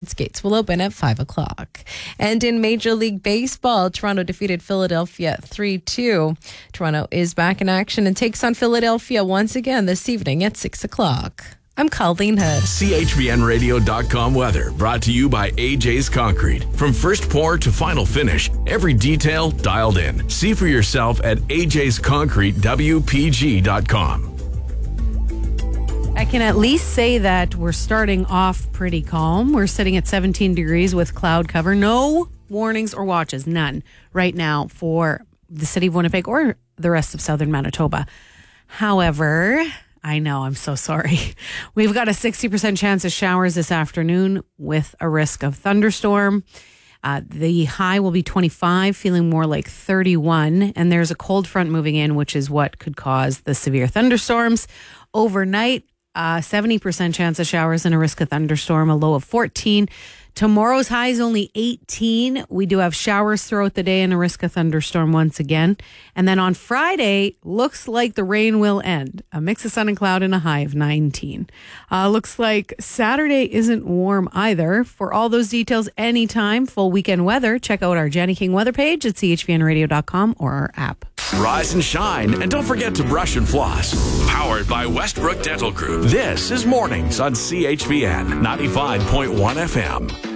its gates will open at 5 o'clock. And in Major League Baseball, Toronto defeated Philadelphia 3-2. Toronto is back in action and takes on Philadelphia once again this evening at 6 o'clock. I'm Colleen Hood. CHVNradio.com weather brought to you by AJ's Concrete. From first pour to final finish, every detail dialed in. See for yourself at AJ'sConcreteWPG.com. I can at least say that we're starting off pretty calm. We're sitting at 17 degrees with cloud cover. No warnings or watches, none right now for the city of Winnipeg or the rest of southern Manitoba. However, I know, I'm so sorry. We've got a 60% chance of showers this afternoon with a risk of thunderstorm. The high will be 25, feeling more like 31. And there's a cold front moving in, which is what could cause the severe thunderstorms. Overnight, 70% chance of showers and a risk of thunderstorm, a low of 14. Tomorrow's high is only 18. We do have showers throughout the day and a risk of thunderstorm once again. And then on Friday, looks like the rain will end. A mix of sun and cloud and a high of 19. Looks like Saturday isn't warm either. For all those details anytime, full weekend weather, check out our Jenny King weather page at chvnradio.com or our app. Rise and shine, and don't forget to brush and floss. Powered by Westbrook Dental Group. This is Mornings on CHVN 95.1 FM.